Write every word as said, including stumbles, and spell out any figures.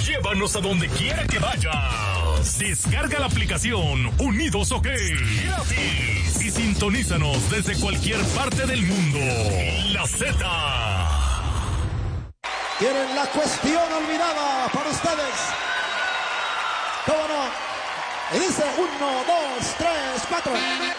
Llévanos a donde quiera que vayas. Descarga la aplicación Unidos OK gratis y sintonízanos desde cualquier parte del mundo. La Z. Tienen la cuestión olvidada para ustedes. ¿Cómo no? Y dice uno, dos, tres, cuatro.